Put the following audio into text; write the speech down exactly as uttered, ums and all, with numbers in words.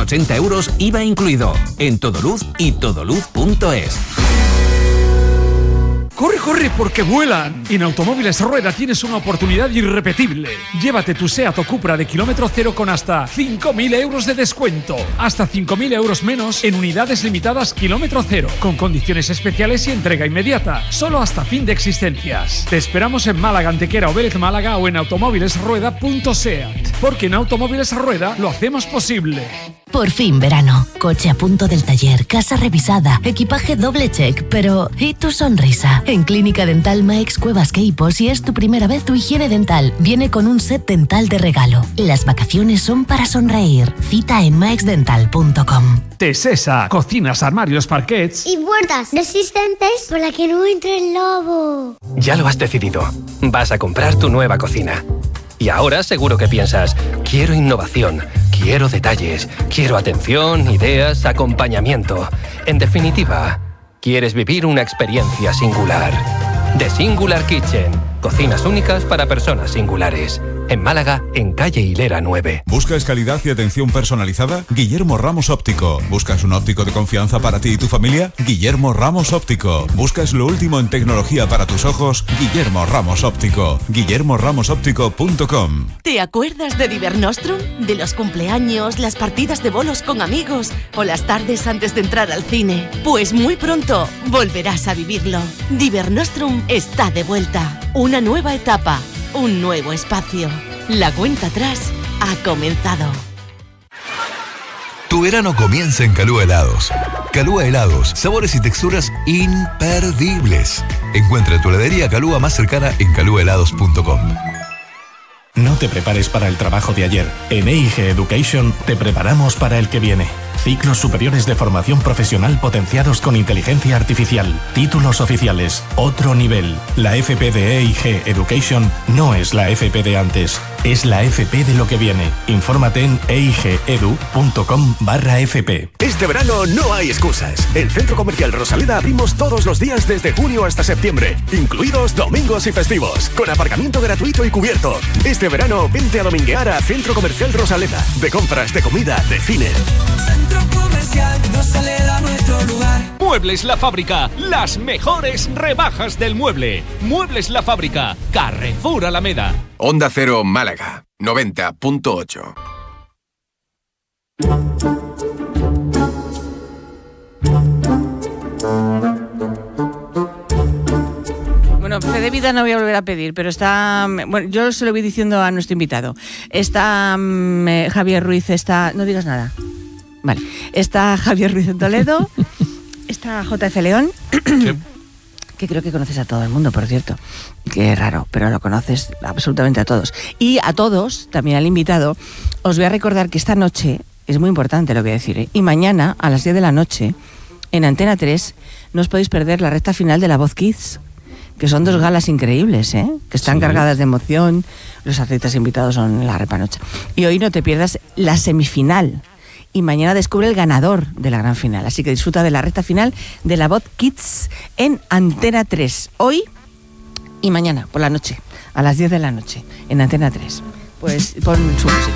ochenta euros, I V A incluido. En Todoluz y todoluz punto es. ¡Corre, corre, porque vuelan! En Automóviles Rueda tienes una oportunidad irrepetible. Llévate tu SEAT o Cupra de kilómetro cero con hasta cinco mil euros de descuento. Hasta cinco mil euros menos en unidades limitadas kilómetro cero, con condiciones especiales y entrega inmediata. Solo hasta fin de existencias. Te esperamos en Málaga, Antequera o Vélez Málaga o en automóviles rueda punto seat. Porque en Automóviles Rueda lo hacemos posible. Por fin verano. Coche a punto del taller, casa revisada, equipaje doble check, pero ¿y tu sonrisa? En Clínica Dental Maix Cuevas Queipo, si es tu primera vez, tu higiene dental viene con un set dental de regalo. Las vacaciones son para sonreír. Cita en maix dental punto com. Tesesa, cocinas, armarios, parquets y puertas resistentes para que no entre el lobo. Ya lo has decidido. Vas a comprar tu nueva cocina. Y ahora seguro que piensas, quiero innovación, quiero detalles, quiero atención, ideas, acompañamiento. En definitiva, quieres vivir una experiencia singular. The Singular Kitchen. Cocinas únicas para personas singulares. En Málaga, en calle Hilera nueve. ¿Buscas calidad y atención personalizada? Guillermo Ramos Óptico. ¿Buscas un óptico de confianza para ti y tu familia? Guillermo Ramos Óptico. ¿Buscas lo último en tecnología para tus ojos? Guillermo Ramos Óptico. guillermo ramos óptico punto com. ¿Te acuerdas de Divernostrum? De los cumpleaños, las partidas de bolos con amigos o las tardes antes de entrar al cine. Pues muy pronto volverás a vivirlo. Divernostrum está de vuelta. Una nueva etapa. Un nuevo espacio. La cuenta atrás ha comenzado. Tu verano comienza en Calúa Helados. Calúa Helados, sabores y texturas imperdibles. Encuentra tu heladería Calúa más cercana en calúa helados punto com. No te prepares para el trabajo de ayer. En E I G Education te preparamos para el que viene. Ciclos superiores de formación profesional potenciados con inteligencia artificial. Títulos oficiales. Otro nivel. La F P de E I G Education no es la F P de antes. Es la F P de lo que viene. Infórmate en eigedu punto com barra F P. Este verano no hay excusas. En Centro Comercial Rosaleda abrimos todos los días desde junio hasta septiembre, incluidos domingos y festivos, con aparcamiento gratuito y cubierto. Este verano vente a dominguear a Centro Comercial Rosaleda. De compras, de comida, de cine. Centro Comercial Rosaleda, nuestro lugar. Muebles La Fábrica, las mejores rebajas del mueble. Muebles La Fábrica, Carrefour Alameda. Onda Cero Málaga, noventa punto ocho. Bueno, fe de vida no voy a volver a pedir, pero está... Bueno, yo se lo voy diciendo a nuestro invitado. Está um, eh, Javier Ruiz, está... No digas nada. Vale. Está Javier Ruiz en Toledo, está J F León, sí, que creo que conoces a todo el mundo, por cierto. Qué raro, pero lo conoces absolutamente a todos. Y a todos, también al invitado, os voy a recordar que esta noche, es muy importante lo que voy a decir, ¿eh? Y mañana, a las diez de la noche, en Antena tres, no os podéis perder la recta final de La Voz Kids, que son dos galas increíbles, ¿eh? Que están sí. cargadas de emoción, los artistas invitados son la repanocha. Y hoy no te pierdas la semifinal. Y mañana descubre el ganador de la gran final. Así que disfruta de la recta final de La Voz Kids en Antena tres. Hoy y mañana, por la noche, a las diez de la noche, en Antena tres. Pues pon su música.